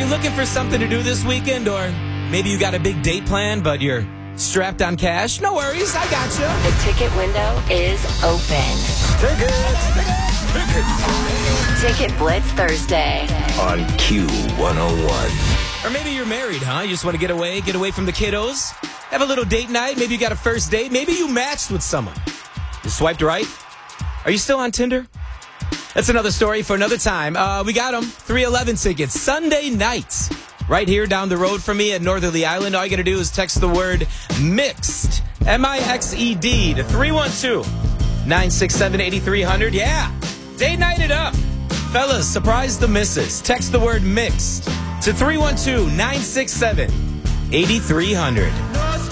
looking for something to do this weekend? Or maybe you got a big date plan, but you're strapped on cash? No worries, I got you. The ticket window is open. Ticket Blitz Thursday on Q101. Or maybe you're married, huh? You just want to get away from the kiddos, have a little date night. Maybe you got a first date. Maybe you matched with someone. You swiped right. Are you still on Tinder? That's another story for another time. We got them. 311 tickets. Sunday nights. Right here down the road from me at Northerly Island. All you got to do is text the word MIXED. MIXED to 312-967-8300. Yeah. Date night it up. Fellas, surprise the missus. Text the word MIXED to 312-967-8300.